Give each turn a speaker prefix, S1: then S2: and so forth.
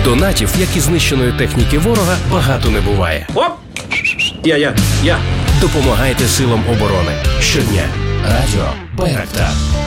S1: Донатів, як і знищеної техніки ворога, багато не буває.
S2: Оп! Я.
S1: Допомагайте силам оборони. Щодня. Радіо Байрактар.